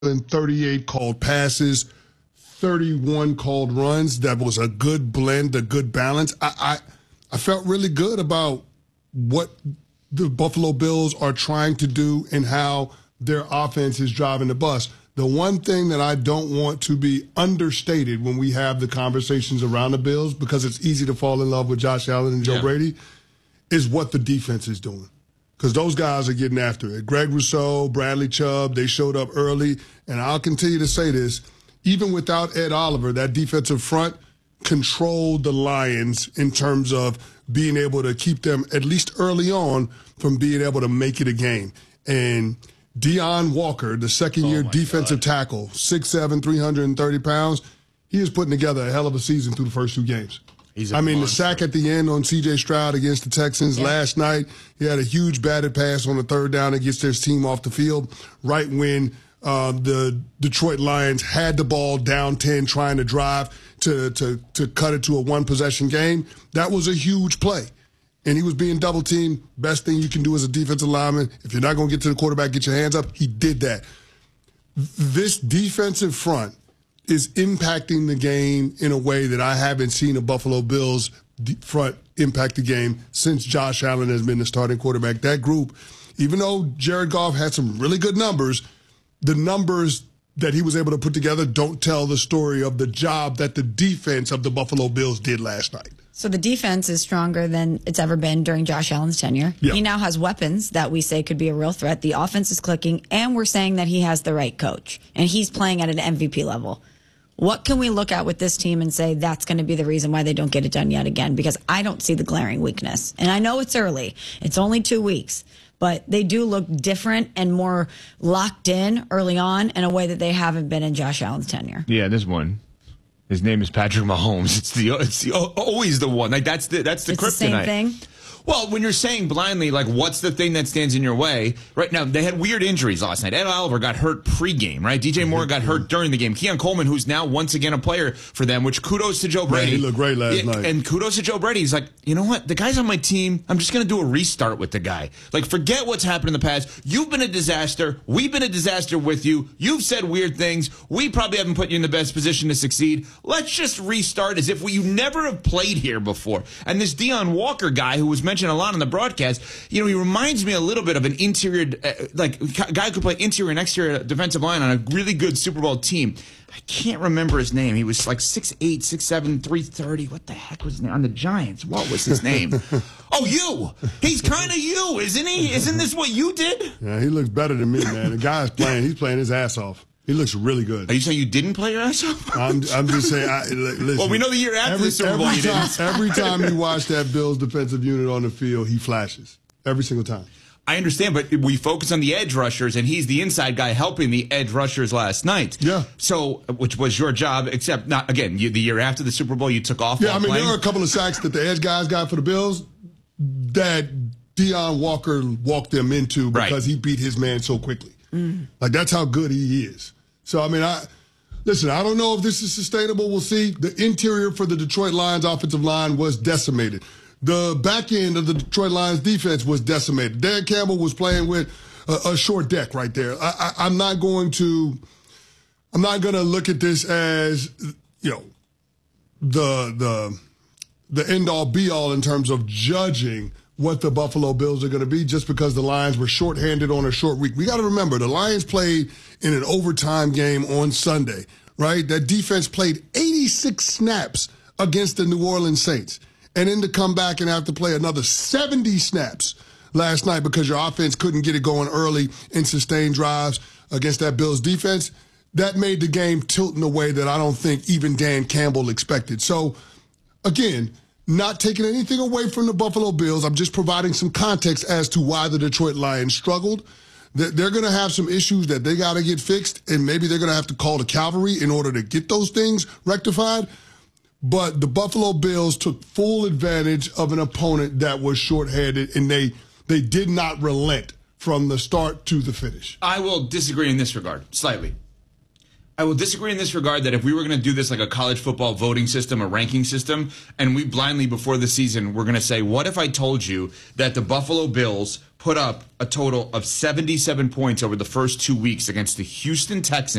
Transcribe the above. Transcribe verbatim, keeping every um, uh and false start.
thirty-eight called passes, thirty-one called runs. That was a good blend, a good balance. I, I, I felt really good about what the Buffalo Bills are trying to do and how their offense is driving the bus. The one thing that I don't want to be understated when we have the conversations around the Bills, because it's easy to fall in love with Josh Allen and Joe yeah. Brady, is what the defense is doing. Because those guys are getting after it. Greg Rousseau, Bradley Chubb, they showed up early. And I'll continue to say this, even without Ed Oliver, that defensive front controlled the Lions in terms of being able to keep them, at least early on, from being able to make it a game. And Deion Walker, the second-year oh defensive God. tackle, six seven, three hundred thirty pounds, he is putting together a hell of a season through the first two games. He's a I mean, monster. The sack at the end on C J Stroud against the Texans yeah. last night, he had a huge batted pass on the third down that gets their team off the field right when uh, the Detroit Lions had the ball down ten trying to drive to, to, to cut it to a one-possession game. That was a huge play. And he was being double-teamed. Best thing you can do as a defensive lineman, if you're not going to get to the quarterback, get your hands up. He did that. This defensive front is impacting the game in a way that I haven't seen a Buffalo Bills front impact the game since Josh Allen has been the starting quarterback. That group, even though Jared Goff had some really good numbers, the numbers that he was able to put together don't tell the story of the job that the defense of the Buffalo Bills did last night. So the defense is stronger than it's ever been during Josh Allen's tenure. Yep. He now has weapons that we say could be a real threat. The offense is clicking, and we're saying that he has the right coach, and he's playing at an M V P level. What can we look at with this team and say that's going to be the reason why they don't get it done yet again? Because I don't see the glaring weakness. And I know it's early. It's only two weeks. But they do look different and more locked in early on in a way that they haven't been in Josh Allen's tenure. Yeah, this one. His name is Patrick Mahomes. It's the it's the, always the one. Like that's the that's the it's kryptonite. The same thing. Well, when you're saying blindly, like, what's the thing that stands in your way? Right now, they had weird injuries last night. Ed Oliver got hurt pregame, right? D J Moore got hurt during the game. Keon Coleman, who's now once again a player for them, which kudos to Joe Brady. Yeah, he looked great last yeah, night. And kudos to Joe Brady. He's like, you know what? The guy's on my team. I'm just going to do a restart with the guy. Like, forget what's happened in the past. You've been a disaster. We've been a disaster with you. You've said weird things. We probably haven't put you in the best position to succeed. Let's just restart as if we, you never have played here before. And this Deion Walker guy, who was mentioned a lot on the broadcast, you know, he reminds me a little bit of an interior, uh, like a guy who could play interior and exterior defensive line on a really good Super Bowl team. I can't remember his name. He was like six eight, six seven, three thirty. What the heck was his name? On the Giants. What was his name? Oh, you. He's kind of you, isn't he? Isn't this what you did? Yeah, he looks better than me, man. The guy's playing. He's playing his ass off. He looks really good. Are you saying you didn't play your ass off? I'm, I'm just saying. I, listen, well, we know the year after every, the Super Bowl every you time, didn't. Every time you watch that Bills defensive unit on the field, he flashes. Every single time. I understand, but we focus on the edge rushers, and he's the inside guy helping the edge rushers last night. Yeah. So, which was your job, except not again. You, the year after the Super Bowl, you took off. Yeah, I mean, playing. there were a couple of sacks that the edge guys got for the Bills that Deion Walker walked them into because right. he beat his man so quickly. Mm. Like that's how good he is. So, I mean, I listen. I don't know if this is sustainable. We'll see. The interior for the Detroit Lions offensive line was decimated. The back end of the Detroit Lions defense was decimated. Dan Campbell was playing with a, a short deck right there. I, I, I'm not going to, I'm not going to look at this as, you know, the the the end all be all in terms of judging what the Buffalo Bills are going to be just because the Lions were shorthanded on a short week. We got to remember the Lions played in an overtime game on Sunday, right? That defense played eighty-six snaps against the New Orleans Saints. And then to come back and have to play another seventy snaps last night because your offense couldn't get it going early and sustain drives against that Bills defense, that made the game tilt in a way that I don't think even Dan Campbell expected. So, again, not taking anything away from the Buffalo Bills. I'm just providing some context as to why the Detroit Lions struggled. They're going to have some issues that they got to get fixed, and maybe they're going to have to call the cavalry in order to get those things rectified. But the Buffalo Bills took full advantage of an opponent that was shorthanded, and they they did not relent from the start to the finish. I will disagree in this regard, slightly. I will disagree in this regard that if we were going to do this like a college football voting system, a ranking system, and we blindly before the season, we're going to say, what if I told you that the Buffalo Bills put up a total of seventy-seven points over the first two weeks against the Houston Texans?